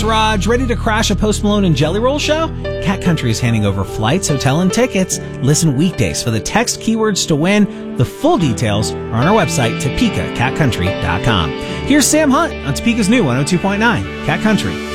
it's Raj. Ready to crash a Post Malone and Jelly Roll show? Cat Country is handing over flights, hotel, and tickets. Listen weekdays for the text keywords to win. The full details are on our website, topekacatcountry.com. Here's Sam Hunt on Topeka's new 102.9 Cat Country.